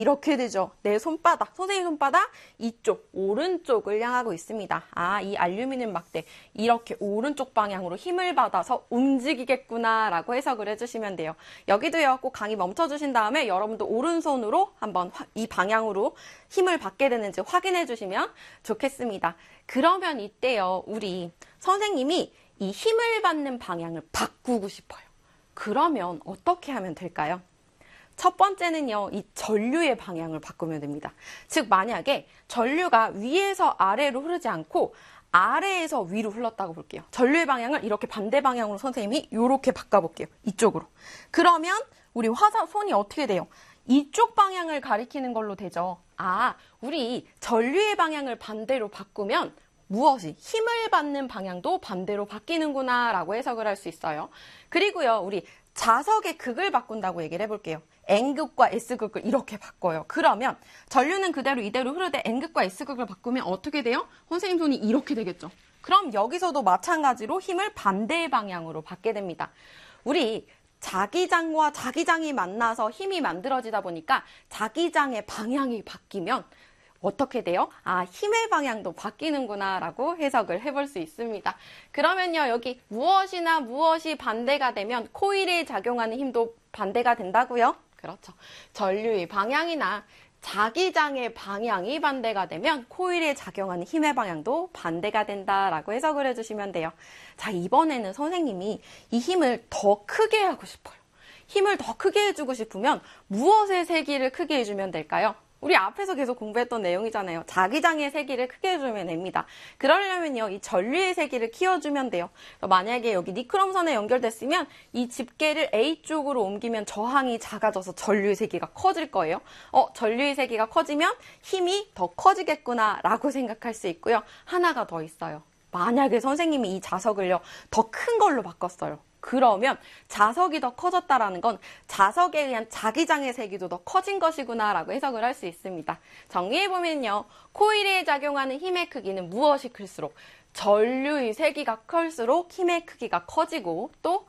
이렇게 되죠. 내 손바닥, 선생님 손바닥 이쪽, 오른쪽을 향하고 있습니다. 아, 이 알루미늄 막대 이렇게 오른쪽 방향으로 힘을 받아서 움직이겠구나 라고 해석을 해주시면 돼요. 여기도요, 꼭 강의 멈춰주신 다음에 여러분도 오른손으로 한번 이 방향으로 힘을 받게 되는지 확인해 주시면 좋겠습니다. 그러면 이때요, 우리 선생님이 이 힘을 받는 방향을 바꾸고 싶어요. 그러면 어떻게 하면 될까요? 첫 번째는요, 이 전류의 방향을 바꾸면 됩니다. 즉, 만약에 전류가 위에서 아래로 흐르지 않고 아래에서 위로 흘렀다고 볼게요. 전류의 방향을 이렇게 반대 방향으로 선생님이 이렇게 바꿔볼게요. 이쪽으로. 그러면 우리 손이 어떻게 돼요? 이쪽 방향을 가리키는 걸로 되죠. 아, 우리 전류의 방향을 반대로 바꾸면 무엇이 힘을 받는 방향도 반대로 바뀌는구나 라고 해석을 할 수 있어요. 그리고요, 우리 자석의 극을 바꾼다고 얘기를 해볼게요. N극과 S극을 이렇게 바꿔요. 그러면 전류는 그대로 이대로 흐르되 N극과 S극을 바꾸면 어떻게 돼요? 선생님 손이 이렇게 되겠죠. 그럼 여기서도 마찬가지로 힘을 반대 방향으로 받게 됩니다. 우리 자기장과 자기장이 만나서 힘이 만들어지다 보니까 자기장의 방향이 바뀌면 어떻게 돼요? 아, 힘의 방향도 바뀌는구나 라고 해석을 해볼 수 있습니다. 그러면요, 여기 무엇이나 무엇이 반대가 되면 코일에 작용하는 힘도 반대가 된다고요? 그렇죠. 전류의 방향이나 자기장의 방향이 반대가 되면 코일에 작용하는 힘의 방향도 반대가 된다라고 해석을 해주시면 돼요. 자, 이번에는 선생님이 이 힘을 더 크게 하고 싶어요. 힘을 더 크게 해주고 싶으면 무엇의 세기를 크게 해주면 될까요? 우리 앞에서 계속 공부했던 내용이잖아요. 자기장의 세기를 크게 해주면 됩니다. 그러려면요, 이 전류의 세기를 키워주면 돼요. 만약에 여기 니크롬선에 연결됐으면 이 집게를 A쪽으로 옮기면 저항이 작아져서 전류의 세기가 커질 거예요. 전류의 세기가 커지면 힘이 더 커지겠구나 라고 생각할 수 있고요. 하나가 더 있어요. 만약에 선생님이 이 자석을요, 더 큰 걸로 바꿨어요. 그러면 자석이 더 커졌다라는 건 자석에 의한 자기장의 세기도 더 커진 것이구나 라고 해석을 할 수 있습니다. 정리해보면요, 코일에 작용하는 힘의 크기는 무엇이 클수록 전류의 세기가 클수록 힘의 크기가 커지고, 또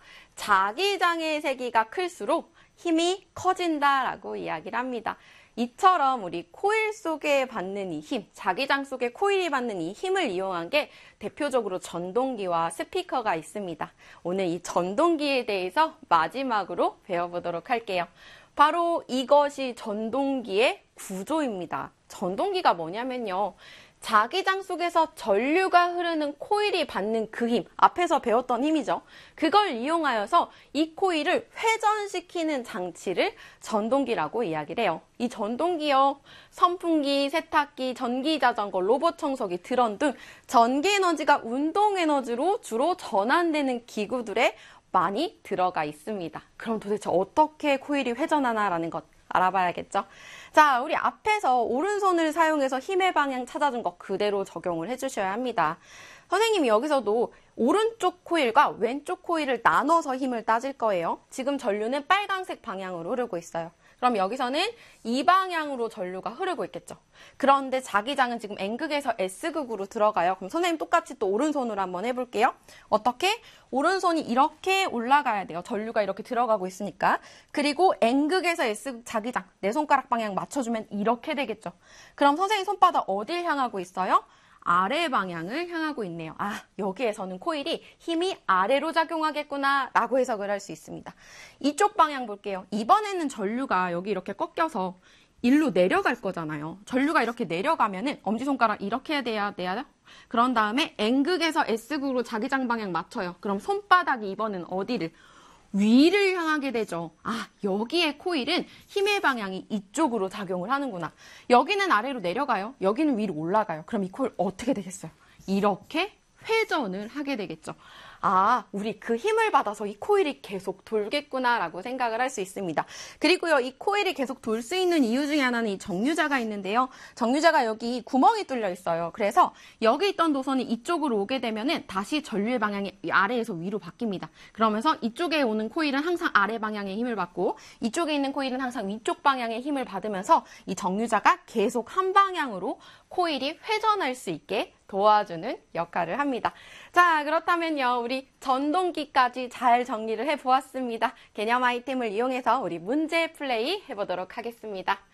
자기장의 세기가 클수록 힘이 커진다라고 이야기를 합니다. 이처럼 우리 코일 속에 받는 이 힘, 자기장 속에 코일이 받는 이 힘을 이용한 게 대표적으로 전동기와 스피커가 있습니다. 오늘 이 전동기에 대해서 마지막으로 배워보도록 할게요. 바로 이것이 전동기의 구조입니다. 전동기가 뭐냐면요, 자기장 속에서 전류가 흐르는 코일이 받는 그 힘, 앞에서 배웠던 힘이죠. 그걸 이용하여서 이 코일을 회전시키는 장치를 전동기라고 이야기를 해요. 이 전동기요, 선풍기, 세탁기, 전기자전거, 로봇 청소기, 드럼 등 전기에너지가 운동에너지로 주로 전환되는 기구들에 많이 들어가 있습니다. 그럼 도대체 어떻게 코일이 회전하나라는 것 알아봐야겠죠? 자, 우리 앞에서 오른손을 사용해서 힘의 방향 찾아준 거 그대로 적용을 해주셔야 합니다. 선생님이 여기서도 오른쪽 코일과 왼쪽 코일을 나눠서 힘을 따질 거예요. 지금 전류는 빨간색 방향으로 흐르고 있어요. 그럼 여기서는 이 방향으로 전류가 흐르고 있겠죠. 그런데 자기장은 지금 N극에서 S극으로 들어가요. 그럼 선생님 똑같이 또 오른손으로 한번 해볼게요. 어떻게? 오른손이 이렇게 올라가야 돼요. 전류가 이렇게 들어가고 있으니까. 그리고 N극에서 S극 자기장, 내 손가락 방향 맞춰주면 이렇게 되겠죠. 그럼 선생님 손바닥 어딜 향하고 있어요? 아래 방향을 향하고 있네요. 아, 여기에서는 코일이 힘이 아래로 작용하겠구나 라고 해석을 할 수 있습니다. 이쪽 방향 볼게요. 이번에는 전류가 여기 이렇게 꺾여서 일로 내려갈 거잖아요. 전류가 이렇게 내려가면은 엄지손가락 이렇게 돼야 돼요. 그런 다음에 N극에서 S극으로 자기장 방향 맞춰요. 그럼 손바닥이 이번엔 어디를? 위를 향하게 되죠. 아, 여기에 코일은 힘의 방향이 이쪽으로 작용을 하는구나. 여기는 아래로 내려가요. 여기는 위로 올라가요. 그럼 이 코일 어떻게 되겠어요? 이렇게 회전을 하게 되겠죠. 아, 우리 그 힘을 받아서 이 코일이 계속 돌겠구나라고 생각을 할 수 있습니다. 그리고요, 이 코일이 계속 돌 수 있는 이유 중에 하나는 이 정류자가 있는데요. 정류자가 여기 구멍이 뚫려 있어요. 그래서 여기 있던 노선이 이쪽으로 오게 되면은 다시 전류의 방향이 아래에서 위로 바뀝니다. 그러면서 이쪽에 오는 코일은 항상 아래 방향의 힘을 받고 이쪽에 있는 코일은 항상 위쪽 방향의 힘을 받으면서 이 정류자가 계속 한 방향으로 코일이 회전할 수 있게 도와주는 역할을 합니다. 자, 그렇다면요, 우리 전동기까지 잘 정리를 해보았습니다. 개념 아이템을 이용해서 우리 문제 플레이 해보도록 하겠습니다.